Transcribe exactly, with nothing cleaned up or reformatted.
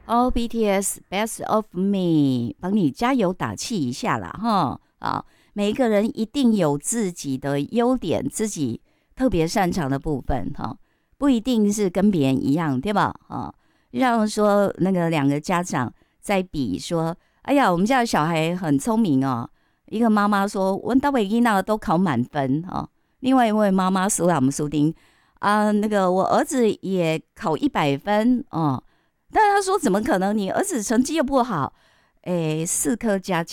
哦，B T S Best of Me，帮你加油打气一下啦，哈啊！每一个人一定有自己的优点，自己特别擅长的部分，哈，不一定是跟别人一样，对吧？啊，让说那个两个家长在比说，哎呀，我们家的小孩很聪明哦。一个妈妈说，我大伟囡那都考满分啊。另外一位妈妈说，我们苏丁啊，那个我儿子也考一百分哦。但是他说怎么可能？你儿子成绩又不好，诶，四科加起